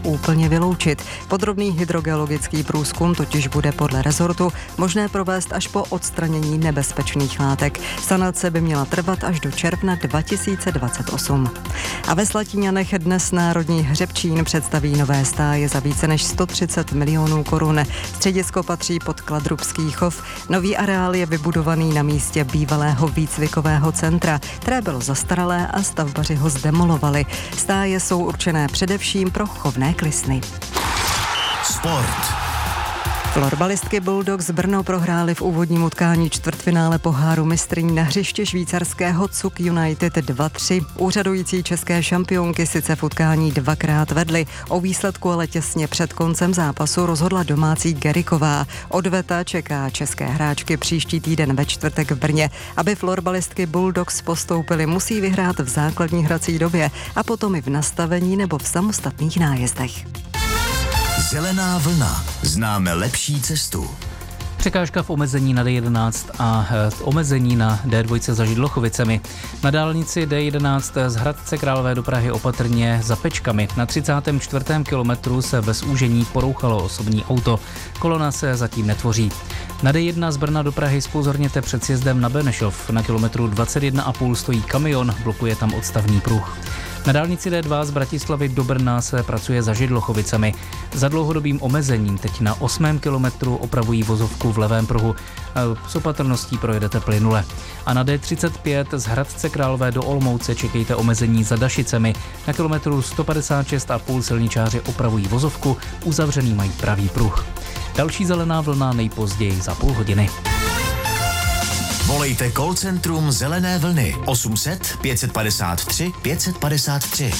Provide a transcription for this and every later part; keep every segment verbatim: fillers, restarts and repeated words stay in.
úplně vyloučit. Podrobný hydrogeologický průzkum totiž bude podle rezortu možné provést až po odstranění nebezpečných látek. Sanace by měla trvat až do června dva tisíce dvacet osm. A ve Slatíňanech dnes Národní hřebčín představí nové stáje za více než sto třicet milionů korun. Středisko patří pod Kladrubský chov. Nový areál je vybudovaný na místě bývalého výcvikového centra, které bylo zastaralé a stavbaři ho zdemolovali. Stáje jsou určené především pro chovné klisny. Sport. Florbalistky Bulldogs Brno prohrály v úvodním utkání čtvrtfinále poháru mistryň na hřiště švýcarského Zug United dva tři. Úřadující české šampionky sice v utkání dvakrát vedly, o výsledku ale těsně před koncem zápasu rozhodla domácí Geriková. Odveta čeká české hráčky příští týden ve čtvrtek v Brně. Aby florbalistky Bulldogs postoupily, musí vyhrát v základní hrací době a potom i v nastavení nebo v samostatných nájezdech. Zelená vlna. Známe lepší cestu. Překážka v omezení na D jedenáct a omezení na D dva za Židlochovicemi. Na dálnici D jedenáct z Hradce Králové do Prahy opatrně za Pečkami. Na třicátém čtvrtém kilometru se bez úžení porouchalo osobní auto. Kolona se zatím netvoří. Na D jedna z Brna do Prahy zpozorněte před sjezdem na Benešov. Na kilometru dvacet jedna a půl stojí kamion, blokuje tam odstavný pruh. Na dálnici D dva z Bratislavy do Brna se pracuje za Židlochovicemi. Za dlouhodobým omezením teď na osmém kilometru opravují vozovku v levém pruhu. S opatrností projedete plynule. A na D třicet pět z Hradce Králové do Olomouce čekejte omezení za Dašicemi. Na kilometru sto padesát šest a půl silničáři opravují vozovku, uzavřený mají pravý pruh. Další zelená vlna nejpozději za půl hodiny. Volejte call centrum Zelené vlny osm set pět padesát tři pět padesát tři.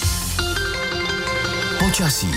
Počasí.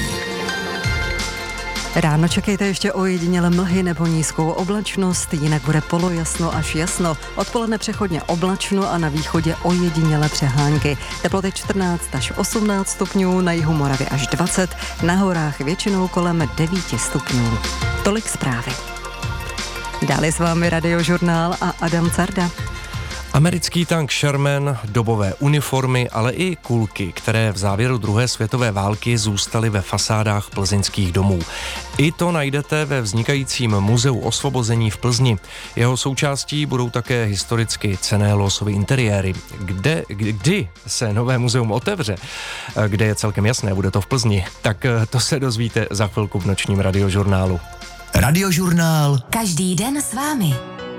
Ráno čekejte ještě ojediněle mlhy nebo nízkou oblačnost, jinak bude polojasno až jasno. Odpoledne přechodně oblačno a na východě ojediněle přehánky. Teploty čtrnáct až osmnáct stupňů, na jihu Moravy až dvacet, na horách většinou kolem devět stupňů. Tolik zprávy. Dále s vámi Radiožurnál a Adam Carda. Americký tank Sherman, dobové uniformy, ale i kulky, které v závěru druhé světové války zůstaly ve fasádách plzeňských domů. I to najdete ve vznikajícím muzeu osvobození v Plzni. Jeho součástí budou také historicky cenné losovy interiéry. Kde, kdy se nové muzeum otevře, kde je celkem jasné, bude to v Plzni, tak to se dozvíte za chvilku v nočním Radiožurnálu. Radiožurnál. Každý den s vámi.